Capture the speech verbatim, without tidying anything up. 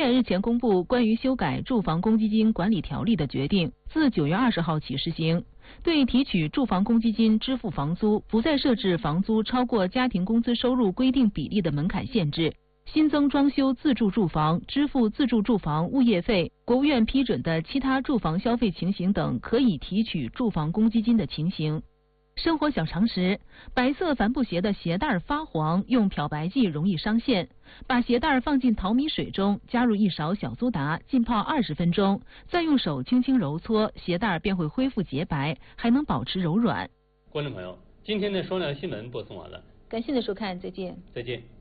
院日前公布关于修改住房公积金管理条例的决定，自九月二十号起施行。对提取住房公积金支付房租，不再设置房租超过家庭工资收入规定比例的门槛限制。新增装修自住住房、支付自住住房物业费、国务院批准的其他住房消费情形等可以提取住房公积金的情形。生活小常识：白色帆布鞋的鞋带发黄，用漂白剂容易伤线。把鞋带放进淘米水中，加入一勺小苏打，浸泡二十分钟，再用手轻轻揉搓，鞋带便会恢复洁白，还能保持柔软。 观众朋友，今天的双料新闻播送完了， 感谢您的收看，再见。 再见。